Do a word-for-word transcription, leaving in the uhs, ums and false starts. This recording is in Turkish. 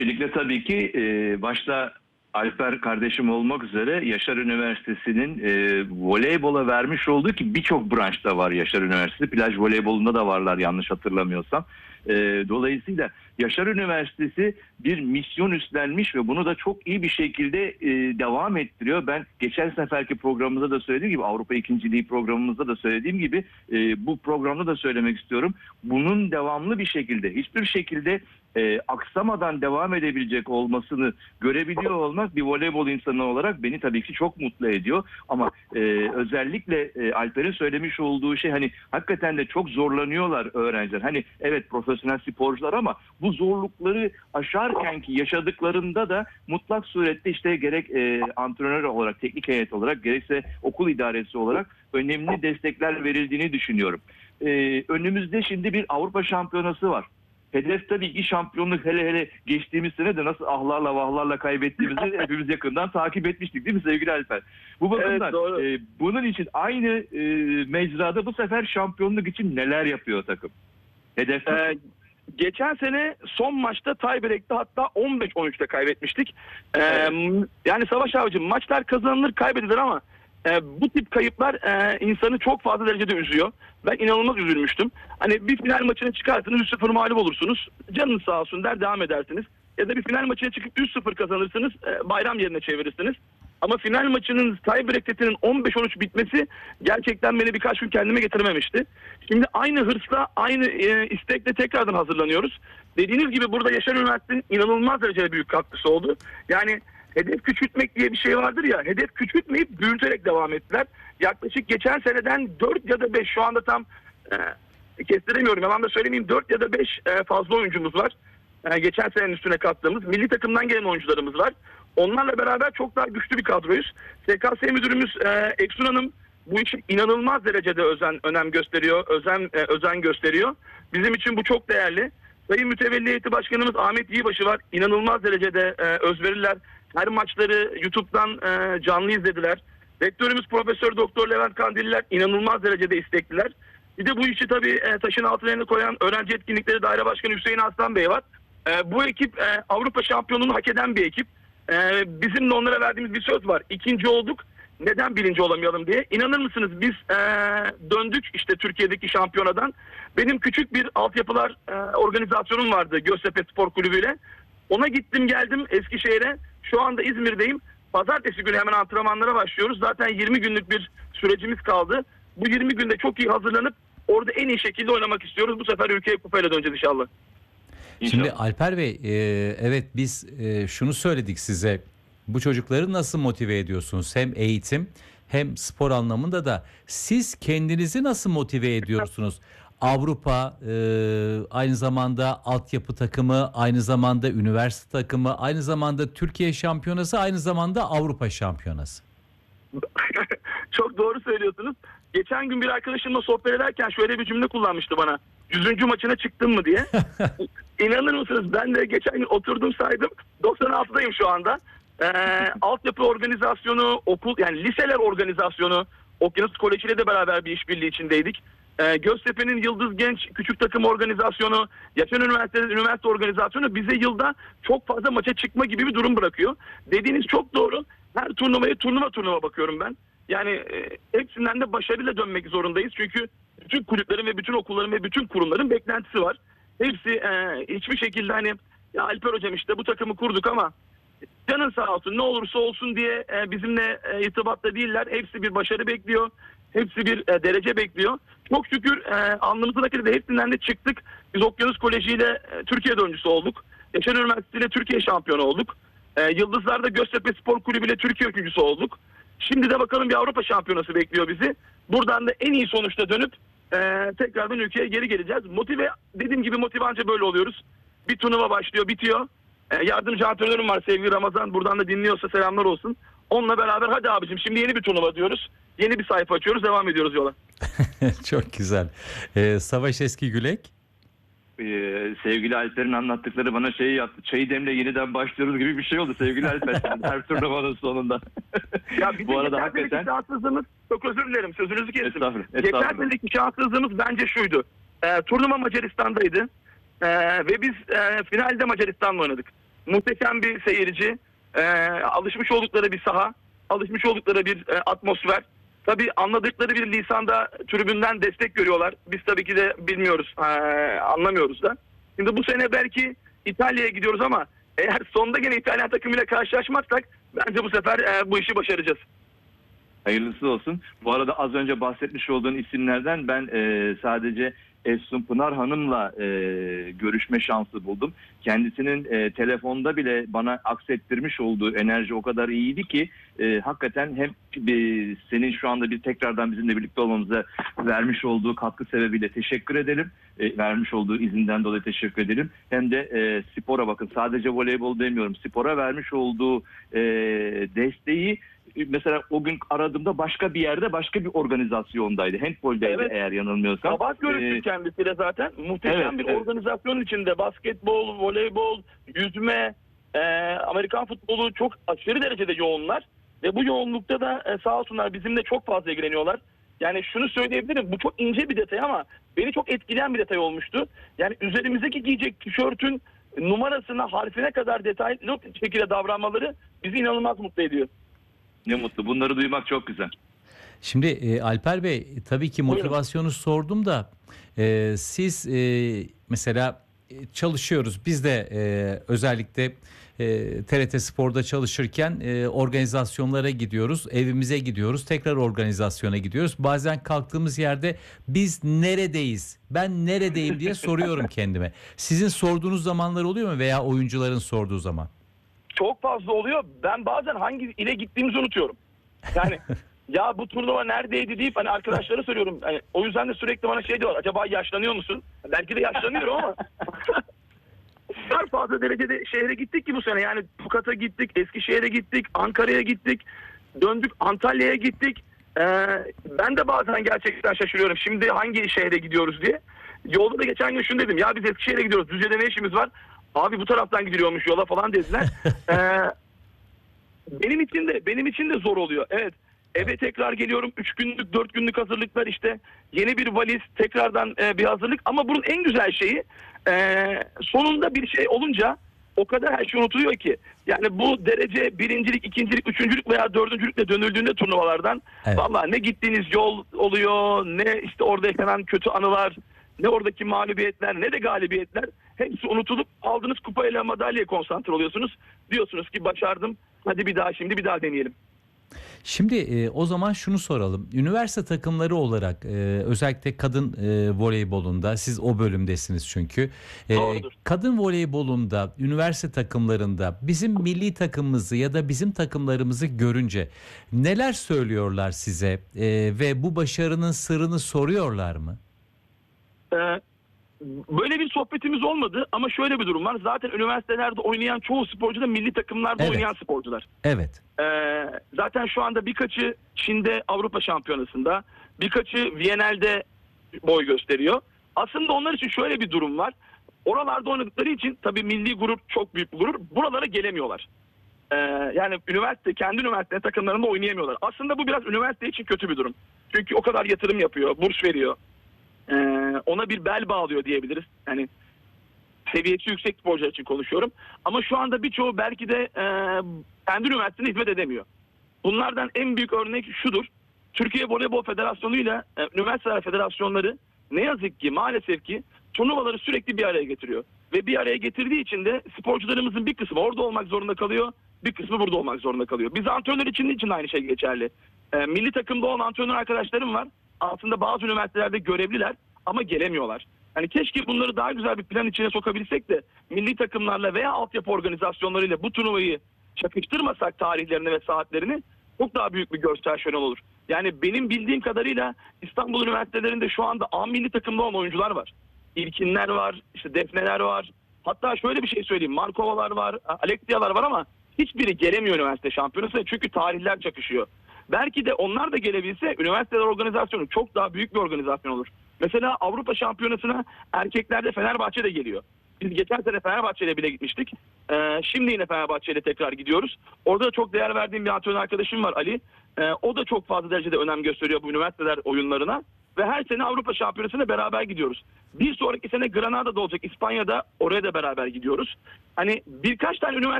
Birlikte tabii ki e, başta Alper kardeşim olmak üzere Yaşar Üniversitesi'nin e, voleybola vermiş olduğu, ki birçok branşta var Yaşar Üniversitesi. Plaj voleybolunda da varlar yanlış hatırlamıyorsam. E, dolayısıyla Yaşar Üniversitesi bir misyon üstlenmiş ve bunu da çok iyi bir şekilde e, devam ettiriyor. Ben geçen seferki programımızda da söylediğim gibi, Avrupa İkinciliği programımızda da söylediğim gibi e, bu programda da söylemek istiyorum. Bunun devamlı bir şekilde, hiçbir şekilde e, aksamadan devam edebilecek olmasını görebiliyor olmak bir voleybol insanı olarak beni tabii ki çok mutlu ediyor. Ama e, özellikle e, Alper'in söylemiş olduğu şey, hani hakikaten de çok zorlanıyorlar öğrenciler. Hani evet profesyonel sporcular ama bu zorlukları aşarken ki yaşadıklarında da mutlak surette işte gerek e, antrenör olarak, teknik heyet olarak, gerekse okul idaresi olarak önemli destekler verildiğini düşünüyorum. E, önümüzde şimdi bir Avrupa Şampiyonası var. Hedef tabii ki şampiyonluk, hele hele geçtiğimiz sene de nasıl ahlarla vahlarla kaybettiğimizi hepimiz yakından takip etmiştik değil mi sevgili Alper? Bu bakımdan evet, e, bunun için aynı e, mecrada bu sefer şampiyonluk için neler yapıyor takım? Hedef ee, geçen sene son maçta tiebreak'te hatta on beş on üçte kaybetmiştik. Ee, evet. Yani Savaş abicim, maçlar kazanılır kaybedilir ama e, bu tip kayıplar e, insanı çok fazla derecede üzüyor. Ben inanılmaz üzülmüştüm. Hani bir final maçına çıkarsınız, üç sıfır mağlup olursunuz. Canınız sağ olsun der, devam edersiniz. Ya da bir final maçına çıkıp üç sıfır kazanırsınız, e, bayram yerine çevirirsiniz. Ama final maçının tiebreak setinin on beş on üç bitmesi gerçekten beni birkaç gün kendime getirmemişti. Şimdi aynı hırsla, aynı e, istekle tekrardan hazırlanıyoruz. Dediğiniz gibi burada Yaşar Üniversitesi'nin inanılmaz derecede büyük katkısı oldu. Yani hedef küçültmek diye bir şey vardır ya, hedef küçültmeyip büyüterek devam ettiler. Yaklaşık geçen seneden dört ya da beş, şu anda tam e, kestiremiyorum, yalan da söylemeyeyim, dört ya da beş e, fazla oyuncumuz var. E, geçen senenin üstüne kattığımız milli takımdan gelen oyuncularımız var. Onlarla beraber çok daha güçlü bir kadroyuz. S K S müdürümüz e, Eksun Hanım bu için inanılmaz derecede özen, önem gösteriyor, özen, e, özen gösteriyor. Bizim için bu çok değerli. Sayın Mütevelli Heyeti Başkanımız Ahmet Yiğbaşı var. İnanılmaz derecede e, özveriler. Her maçları YouTube'dan e, canlı izlediler. Rektörümüz Profesör Doktor Levent Kandilliler inanılmaz derecede istekliler. Bir de bu işi tabii e, taşın altına koyan Öğrenci Etkinlikleri Daire Başkanı Hüseyin Aslan Bey var. E, bu ekip e, Avrupa şampiyonluğunu hak eden bir ekip. E, bizim de onlara verdiğimiz bir söz var. İkinci olduk, neden birinci olamayalım diye. İnanır mısınız, biz e, döndük işte Türkiye'deki şampiyonadan. Benim küçük bir altyapılar e, organizasyonum vardı Göztepe Spor Kulübü ile. Ona gittim geldim Eskişehir'e. Şu anda İzmir'deyim. Pazartesi günü hemen antrenmanlara başlıyoruz. Zaten yirmi günlük bir sürecimiz kaldı. Bu yirmi günde çok iyi hazırlanıp orada en iyi şekilde oynamak istiyoruz. Bu sefer ülkeye kupayla döneceğiz inşallah. Şimdi İnşallah. Alper Bey, e, evet biz e, şunu söyledik size. Bu çocukları nasıl motive ediyorsunuz? Hem eğitim hem spor anlamında da siz kendinizi nasıl motive ediyorsunuz? Avrupa, e, aynı zamanda altyapı takımı, aynı zamanda üniversite takımı, aynı zamanda Türkiye şampiyonası, aynı zamanda Avrupa şampiyonası. Çok doğru söylüyorsunuz. Geçen gün bir arkadaşımla sohbet ederken şöyle bir cümle kullanmıştı bana. yüzüncü maçına çıktın mı diye. İnanır mısınız, ben de geçen gün oturdum saydım. doksan altıdayım şu anda. Ee, altyapı organizasyonu, okul yani liseler organizasyonu, Okyanus Koleji ile de beraber bir işbirliği içindeydik. Ee, Göztepe'nin Yıldız Genç Küçük Takım Organizasyonu, Yaşar Üniversitesi'nin üniversite organizasyonu bize yılda çok fazla maça çıkma gibi bir durum bırakıyor. Dediğiniz çok doğru. Her turnuvaya turnuva turnuva bakıyorum ben. Yani e, hepsinden de başarıyla dönmek zorundayız. Çünkü bütün kulüplerin ve bütün okulların ve bütün kurumların beklentisi var. Hepsi e, hiçbir şekilde hani ya Alper hocam işte bu takımı kurduk ama canın sağ olsun ne olursa olsun diye e, bizimle e, irtibatta değiller. Hepsi bir başarı bekliyor. Hepsi bir e, derece bekliyor. Çok şükür e, alnımızdaki de hepsinden de çıktık. Biz Okyanus Koleji ile e, Türkiye dördüncüsü olduk. Yaşar Üniversitesi ile Türkiye şampiyonu olduk. E, Yıldızlar'da Göztepe Spor Kulübü ile Türkiye üçüncüsü olduk. Şimdi de bakalım bir Avrupa şampiyonası bekliyor bizi. Buradan da en iyi sonuçta dönüp e, tekrardan ülkeye geri geleceğiz. Motive, dediğim gibi motive anca böyle oluyoruz. Bir turnuva başlıyor, bitiyor. E, yardımcı antrenörüm var sevgili Ramazan. Buradan da dinliyorsa selamlar olsun. Onunla beraber hadi abicim şimdi yeni bir turnuva diyoruz. Yeni bir sayfa açıyoruz, devam ediyoruz yola. Çok güzel. Ee, Savaş Eskigülek. Ee, sevgili Alper'in anlattıkları bana şey yaptı. Çayı demle yeniden başlıyoruz gibi bir şey oldu sevgili Alper. Her turnuvanın sonunda. Ya bizim bu arada geçen hakikaten seneki şanssızlığımız, çok özür dilerim sözünüzü kestim. Estağfurullah, Geçen estağfurullah. seneki şanssızlığımız bence şuydu. E, turnuva Macaristan'daydı. E, ve biz e, finalde Macaristan'la oynadık. Muhteşem bir seyirci. Ee, alışmış oldukları bir saha. Alışmış oldukları bir e, atmosfer. Tabii anladıkları bir lisanda tribünden destek görüyorlar. Biz tabii ki de bilmiyoruz, ee, anlamıyoruz da. Şimdi bu sene belki İtalya'ya gidiyoruz ama eğer sonunda gene İtalyan takımıyla karşılaşmazsak bence bu sefer e, bu işi başaracağız. Hayırlısı olsun. Bu arada az önce bahsetmiş olduğun isimlerden ben e, sadece Efsun Pınar Hanım'la e, görüşme şansı buldum. Kendisinin e, telefonda bile bana aksettirmiş olduğu enerji o kadar iyiydi ki e, hakikaten hem e, senin şu anda bir tekrardan bizimle birlikte olmamıza vermiş olduğu katkı sebebiyle teşekkür edelim. E, vermiş olduğu izinden dolayı teşekkür edelim. Hem de e, spora bakın, sadece voleybol demiyorum, spora vermiş olduğu e, desteği. Mesela o gün aradığımda başka bir yerde, başka bir organizasyondaydı. Handbol'daydı Evet. eğer yanılmıyorsam. Sabah görüştük Ee, kendisiyle zaten. Muhteşem evet, bir evet. organizasyon içinde basketbol, voleybol, yüzme, e, Amerikan futbolu çok aşırı derecede yoğunlar. Ve bu yoğunlukta da e, sağ olsunlar bizimle çok fazla ilgileniyorlar. Yani şunu söyleyebilirim, bu çok ince bir detay ama beni çok etkileyen bir detay olmuştu. Yani üzerimizdeki giyecek tişörtün numarasına, harfine kadar detaylı şekilde davranmaları bizi inanılmaz mutlu ediyor. Ne mutlu. Bunları duymak çok güzel. Şimdi e, Alper Bey, tabii ki motivasyonu sordum da e, siz e, mesela e, çalışıyoruz. Biz de e, özellikle e, T R T Spor'da çalışırken e, organizasyonlara gidiyoruz. Evimize gidiyoruz. Tekrar organizasyona gidiyoruz. Bazen kalktığımız yerde biz neredeyiz? Ben neredeyim diye soruyorum kendime. Sizin sorduğunuz zamanlar oluyor mu veya oyuncuların sorduğu zaman? Çok fazla oluyor. Ben bazen hangi ile gittiğimizi unutuyorum. Yani ya bu turnuva neredeydi deyip hani arkadaşlara soruyorum. Hani o yüzden de sürekli bana şey diyorlar. Acaba yaşlanıyor musun? Belki de yaşlanıyorum ama. O kadar fazla derecede şehre gittik ki bu sene. Yani Tokat'a gittik, Eskişehir'e gittik, Ankara'ya gittik, döndük Antalya'ya gittik. Ee, ben de bazen gerçekten şaşırıyorum. Şimdi hangi şehre gidiyoruz diye. Yolda da geçen gün şunu dedim. Ya biz Eskişehir'e gidiyoruz. Düzce'de ne işimiz var? Abi bu taraftan gidiliyormuş yola falan dediler. ee, benim için de benim için de zor oluyor. Evet. Eve tekrar geliyorum. üç günlük, dört günlük hazırlıklar işte. Yeni bir valiz, tekrardan e, bir hazırlık. Ama bunun en güzel şeyi e, sonunda bir şey olunca o kadar her şey unutuluyor ki. Yani bu derece birincilik, ikincilik, üçüncülük veya dördüncülükle dönüldüğünde turnuvalardan Evet. vallahi ne gittiğiniz yol oluyor, ne işte orada yaşanan kötü anılar, ne oradaki mağlubiyetler, ne de galibiyetler. Hepsi unutulup aldığınız kupayla madalyaya konsantre oluyorsunuz. Diyorsunuz ki başardım. Hadi bir daha şimdi bir daha deneyelim. Şimdi e, o zaman şunu soralım. Üniversite takımları olarak e, özellikle kadın e, voleybolunda, siz o bölümdesiniz çünkü. E, Doğrudur. kadın voleybolunda, üniversite takımlarında bizim milli takımımızı ya da bizim takımlarımızı görünce neler söylüyorlar size E, ve bu başarının sırrını soruyorlar mı? Ee, böyle bir sohbetimiz olmadı ama şöyle bir durum var. Zaten üniversitelerde oynayan çoğu sporcu da milli takımlarda Evet. oynayan sporcular. Evet. Ee, zaten şu anda birkaçı Çin'de Avrupa Şampiyonası'nda, birkaçı Viyana'da boy gösteriyor. Aslında onlar için şöyle bir durum var. Oralarda oynadıkları için tabii milli gurur çok büyük bir gurur. Buralara gelemiyorlar. Ee, yani üniversite, kendi üniversite takımlarında oynayamıyorlar. Aslında bu biraz üniversite için kötü bir durum. Çünkü o kadar yatırım yapıyor, burs veriyor. Ee, ona bir bel bağlıyor diyebiliriz. Yani seviyesi yüksek sporcular için konuşuyorum. Ama şu anda birçoğu belki de e, kendi üniversitesine hizmet edemiyor. Bunlardan en büyük örnek şudur. Türkiye Voleybol Federasyonu ile e, üniversiteler federasyonları ne yazık ki maalesef ki turnuvaları sürekli bir araya getiriyor. Ve bir araya getirdiği için de sporcularımızın bir kısmı orada olmak zorunda kalıyor. Bir kısmı burada olmak zorunda kalıyor. Biz antrenör için için aynı şey geçerli. E, milli takımda olan antrenör arkadaşlarım var. Aslında bazı üniversitelerde görevliler ama gelemiyorlar. Yani keşke bunları daha güzel bir plan içine sokabilsek de milli takımlarla veya altyapı organizasyonlarıyla bu turnuvayı çakıştırmasak tarihlerini ve saatlerini çok daha büyük bir görsel şölen olur. Yani benim bildiğim kadarıyla İstanbul üniversitelerinde şu anda A milli takımda olan oyuncular var. İlkinler var, işte Defneler var. Hatta şöyle bir şey söyleyeyim. Markovalar var, Alexialar var ama hiçbiri gelemiyor üniversite şampiyonasına çünkü tarihler çakışıyor. Belki de onlar da gelebilse üniversiteler organizasyonu çok daha büyük bir organizasyon olur. Mesela Avrupa Şampiyonası'na erkeklerde Fenerbahçe de geliyor. Biz geçen sene Fenerbahçe'yle bile gitmiştik. Ee, şimdi yine Fenerbahçe'yle tekrar gidiyoruz. Orada da çok değer verdiğim bir antrenör arkadaşım var Ali. Ee, o da çok fazla derecede önem gösteriyor bu üniversiteler oyunlarına. ve her sene Avrupa Şampiyonası'na beraber gidiyoruz. Bir sonraki sene Granada'da olacak, İspanya'da, oraya da beraber gidiyoruz. Hani birkaç tane üniversite